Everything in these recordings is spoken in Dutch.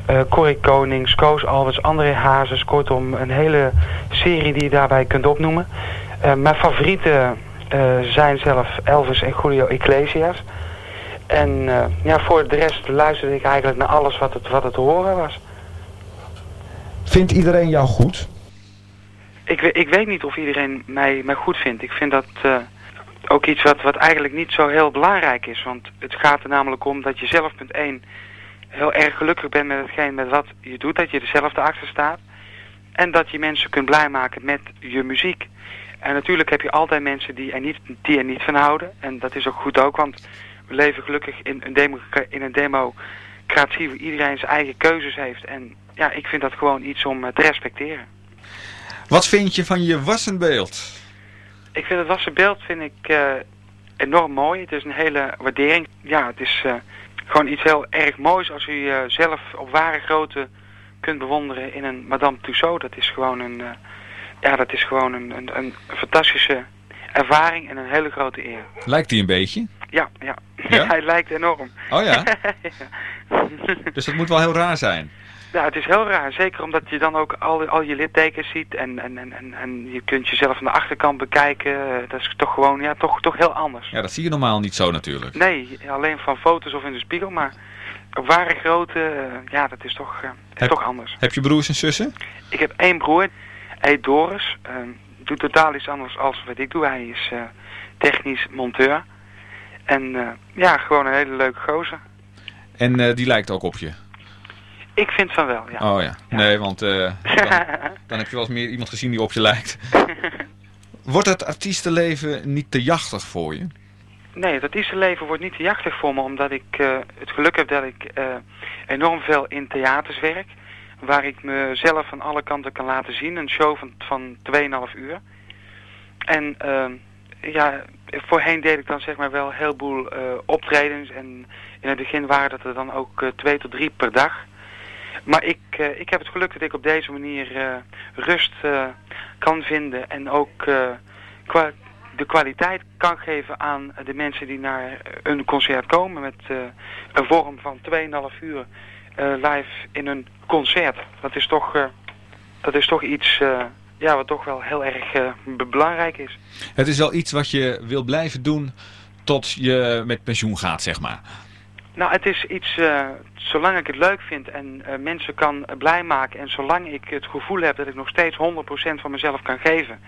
Corrie Konings, Koos Albers, André Hazes. Kortom, een hele serie die je daarbij kunt opnoemen. Mijn favorieten zijn zelf Elvis en Julio Iglesias. En voor de rest luisterde ik eigenlijk naar alles wat het te horen was. Vindt iedereen jou goed? Ik weet niet of iedereen mij goed vindt. Ik vind dat ook iets wat eigenlijk niet zo heel belangrijk is. Want het gaat er namelijk om dat je zelf, punt 1, heel erg gelukkig bent met hetgeen met wat je doet. Dat je er zelf achter staat. En dat je mensen kunt blij maken met je muziek. En natuurlijk heb je altijd mensen die er niet van houden. En dat is ook goed ook, want we leven gelukkig in een democratie waar iedereen zijn eigen keuzes heeft. En ja, ik vind dat gewoon iets om te respecteren. Wat vind je van je wassenbeeld? Ik vind het wassenbeeld enorm mooi. Het is een hele waardering. Ja, het is gewoon iets heel erg moois als u zelf op ware grootte kunt bewonderen in een Madame Tussauds. Dat is gewoon een fantastische ervaring en een hele grote eer. Lijkt hij een beetje? Ja? Hij lijkt enorm. Oh ja? Dus dat moet wel heel raar zijn. Ja, het is heel raar. Zeker omdat je dan ook al je littekens ziet en je kunt jezelf aan de achterkant bekijken. Dat is toch gewoon, toch heel anders. Ja, dat zie je normaal niet zo natuurlijk. Nee, alleen van foto's of in de spiegel, maar op ware grootte, dat is toch anders. Heb je broers en zussen? Ik heb 1 broer, hij heet Doris. Doet totaal iets anders als wat ik doe. Hij is technisch monteur. En gewoon een hele leuke gozer. En die lijkt ook op je? Ik vind van wel, ja. Oh ja. Nee, want dan heb je wel eens meer iemand gezien die op je lijkt. Wordt het artiestenleven niet te jachtig voor je? Nee, het artiestenleven wordt niet te jachtig voor me, omdat ik het geluk heb dat ik enorm veel in theaters werk. Waar ik mezelf van alle kanten kan laten zien. Een show van 2,5 uur. En voorheen deed ik dan zeg maar wel een heleboel optredens. En in het begin waren dat er dan ook 2 tot 3 per dag. Maar ik heb het geluk dat ik op deze manier rust kan vinden. En ook de kwaliteit kan geven aan de mensen die naar een concert komen. Met een vorm van 2,5 uur live in een concert. Dat is toch iets wat toch wel heel erg belangrijk is. Het is wel iets wat je wil blijven doen tot je met pensioen gaat, zeg maar. Nou, het is iets, zolang ik het leuk vind en mensen kan blij maken en zolang ik het gevoel heb dat ik nog steeds 100% van mezelf kan geven,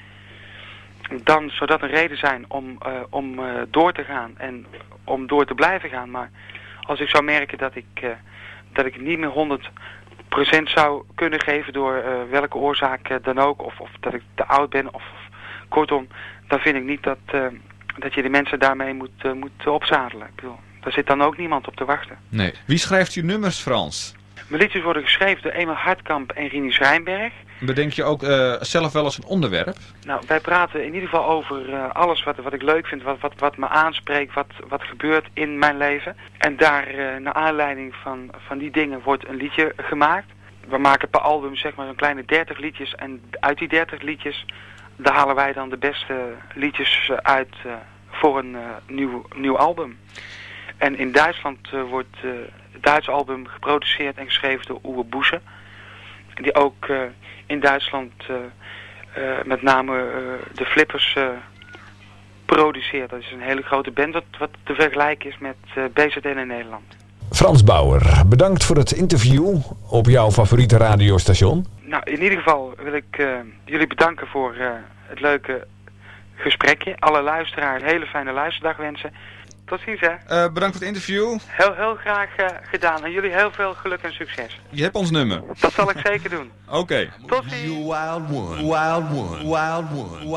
dan zou dat een reden zijn om door te gaan en om door te blijven gaan. Maar als ik zou merken dat ik niet meer 100% zou kunnen geven door welke oorzaak dan ook, of dat ik te oud ben, of kortom, dan vind ik niet dat je de mensen daarmee moet opzadelen. Ik bedoel, daar zit dan ook niemand op te wachten. Nee. Wie schrijft uw nummers, Frans? Mijn liedjes worden geschreven door Emil Hartkamp en Rini Schrijnberg. Bedenk je ook zelf wel eens een onderwerp? Nou, wij praten in ieder geval over alles wat ik leuk vind, wat me aanspreekt, wat gebeurt in mijn leven. En daar, naar aanleiding van die dingen, wordt een liedje gemaakt. We maken per album zeg maar zo'n kleine 30 liedjes. En uit die 30 liedjes, daar halen wij dan de beste liedjes uit voor een nieuw album. En in Duitsland wordt het Duitse album geproduceerd en geschreven door Uwe Boese. Die ook in Duitsland met name de Flippers produceert. Dat is een hele grote band wat te vergelijken is met BZN in Nederland. Frans Bauer, bedankt voor het interview op jouw favoriete radiostation. Nou, in ieder geval wil ik jullie bedanken voor het leuke gesprekje. Alle luisteraars een hele fijne luisterdag wensen. Tot ziens, hè. Bedankt voor het interview. Heel graag gedaan. En jullie heel veel geluk en succes. Je hebt ons nummer. Dat zal ik zeker doen. Oké. Tot ziens. You wild one, wild one, wild one.